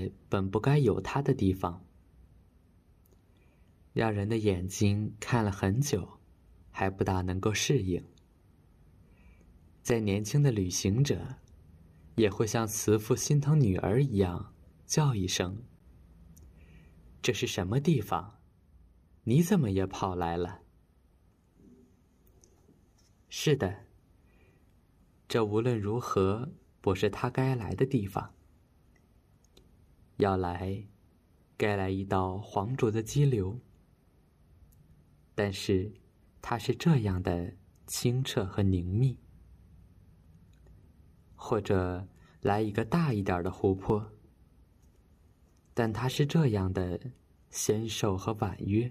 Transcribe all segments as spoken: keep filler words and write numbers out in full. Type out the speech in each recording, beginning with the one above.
在本不该有它的地方，让人的眼睛看了很久，还不大能够适应。再年轻的旅行者，也会像慈父心疼女儿一样叫一声：“这是什么地方？你怎么也跑来了？”是的，这无论如何不是他该来的地方。要来，该来一道黄浊的激流，但是它是这样的清澈和凝密。或者来一个大一点的湖泊，但它是这样的纤瘦和婉约。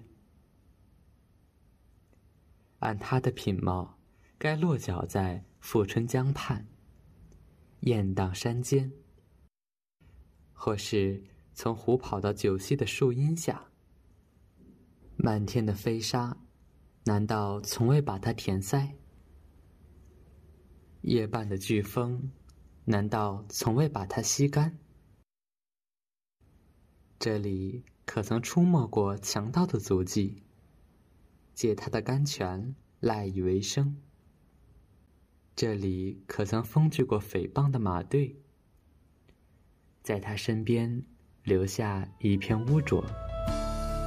按它的品貌，该落脚在富春江畔、雁荡山间，或是从湖跑到九溪的树荫下。漫天的飞沙，难道从未把它填塞？夜半的飓风，难道从未把它吸干？这里可曾出没过强盗的足迹，借他的甘泉赖以为生？这里可曾风聚过诽谤的马队，在他身边留下一片污浊？